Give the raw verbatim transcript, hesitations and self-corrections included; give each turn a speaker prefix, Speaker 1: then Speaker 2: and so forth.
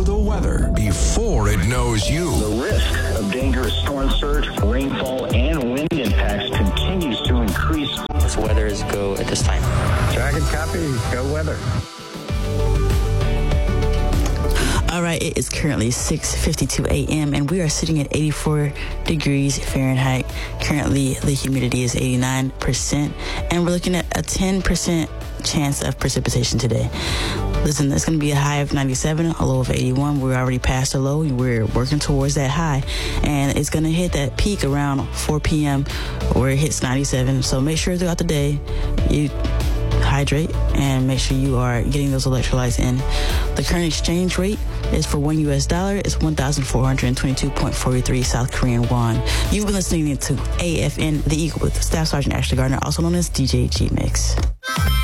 Speaker 1: the weather before it knows you.
Speaker 2: The risk of dangerous storm surge, rainfall, and wind impacts continues to increase.
Speaker 3: This weather is go at this time.
Speaker 2: Dragon copy, go weather.
Speaker 4: All right, it is currently six fifty-two a.m. and we are sitting at eighty-four degrees Fahrenheit. Currently, the humidity is eighty-nine percent, and we're looking at a ten percent chance of precipitation today. Listen, that's going to be a high of ninety-seven, a low of eighty-one. We're already past the low. We're working towards that high, and it's going to hit that peak around four p.m. where it hits ninety-seven. So make sure throughout the day you hydrate and make sure you are getting those electrolytes in. The current exchange rate is for one U S dollar is one thousand four hundred twenty-two point four three South Korean won. You've been listening to A F N The Eagle with Staff Sergeant Ashley Gardner, also known as D J G Mix.